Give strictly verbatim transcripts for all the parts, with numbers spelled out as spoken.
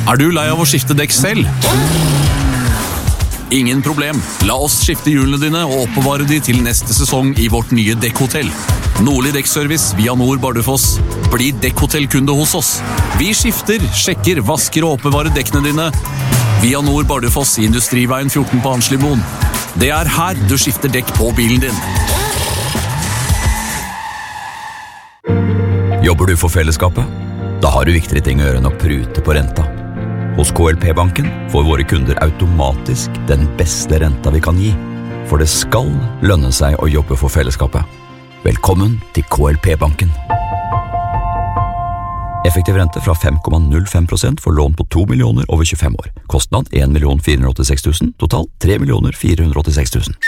Er du lei av å skifte dekk selv? Ingen problem. La oss skifte hjulene dine og oppbevare de til neste sesong i vårt nye dekkhotell. Nordlig Dekkservice via Nord Bardufoss. Bli dekkhotellkunde hos oss. Vi skifter, sjekker, vasker og oppbevarer dekkene dine via Nord Bardufoss i Industriveien fjorten på Arnslimoen. Det er her du skifter dekk på bilen din. Jobber du for fellesskapet? Da har du viktigere ting å gjøre enn å prute på renta. Hos K L P-banken får våre kunder automatisk den beste renta vi kan gi, for det skal lønne seg å jobbe for fellesskapet. Velkommen til K L P-banken. Effektiv rente fra fem komma null fem prosent for lån på to millioner over tjuefem år. Kostnad en million fire hundre åttiseks tusen, totalt tre millioner fire hundre åttiseks tusen.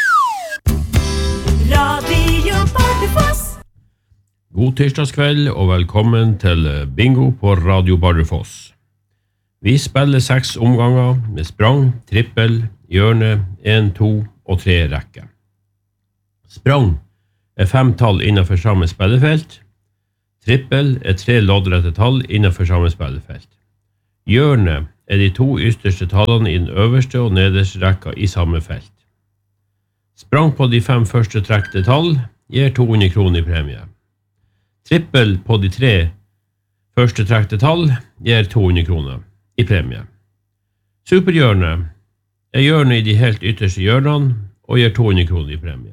Radio Bardufoss. God tirsdagskveld og velkommen til bingo på Radio Bardufoss. Vi spiller seks omganger med sprang, trippel, hjørne, en, to og tre rekke. Sprang er fem tall innenfor samme spillefelt. Trippel er tre loddrette tall innenfor samme spillefelt. Hjørne er de to ytterste tallene i den øverste og nederste rekka i samme felt. Sprang på de fem første trekte tall gir to hundre kroner i premie. Trippel på de tre første trekte tall gir to hundre kroner i premie. Superhjørne er hjørne i de helt ytterste hjørnene og gir to hundre kroner i premie.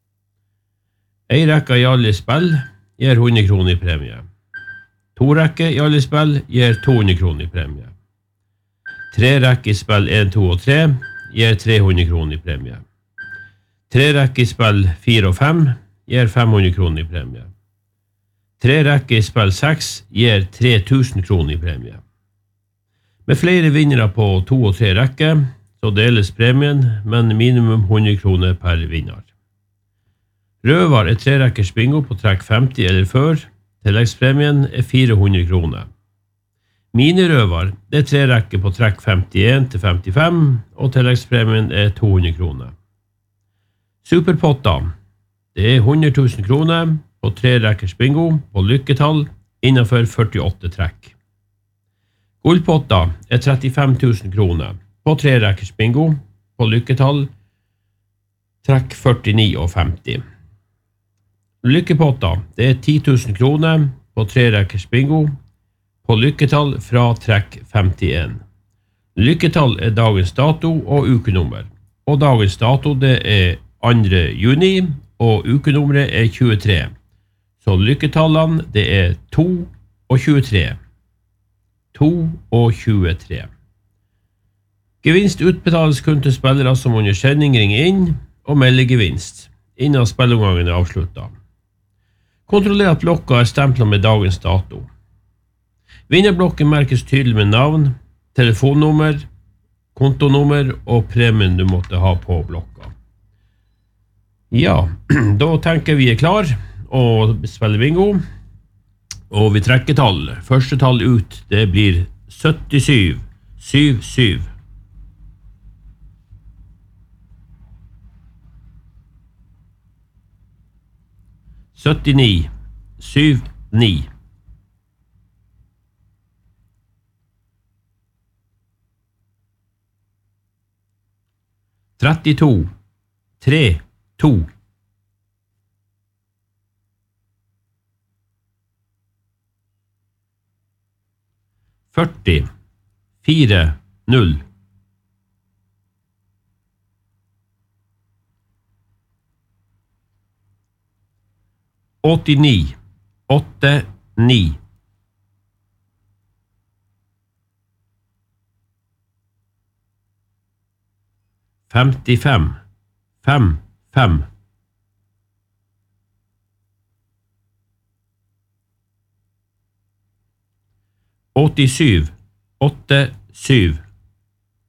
En rekke i alle spill gir hundre kroner i premie. To rekke i alle spill gir to hundre kroner i premie. Tre rekke i spill en, to og tre gir tre hundre kroner i premie. Tre rekke i spill fire og fem gir fem hundre kroner i premie. Tre rekke i spill seks gir tre tusen kroner i premie. Med flere vinnere på to og tre rekke, så deles premien, men minimum hundre kroner per vinner. Røver er tre rekkers bingo på trekk femti eller før, tilleggspremien er fire hundre kroner. Minirøver er tre rekker på trekk femtien til femtifem, og tilleggspremien er to hundre kroner. Superpotter, det er hundre tusen kroner på tre rekkers bingo på lykketall innenfor førtiåtte trekk. Gullpotta er trettifem tusen kroner på tre rekkers bingo på lykketall trekk førtini og femti. Lykkepotta det er ti tusen kroner på tre rekkers bingo på lykketall fra trekk femtien. Lykketall er dagens dato og ukenummer, og dagens dato det er andre juni og ukenummeret er tjuetre. Så lykketallene det er to og tjuetre. to og tjuetre. Gevinst utbetales kun til spillere som under sending ringer inn og melder gevinst, innen spillomgangen er avsluttet. Kontroller at blokka er stemplet med dagens dato. Vinnerblokken merkes tydelig med navn, telefonnummer, kontonummer og premien du måtte ha på blokka. Ja, da tenker vi er klar og spiller bingo. Og vi trekker tall. Første tall ut, det blir syttisju, syv, syv. syttini, syv, ni. trettito, tre, to. førti, fire, null. åttini, åtte, ni. femtifem, fem, fem. åttisju, åtte, syv.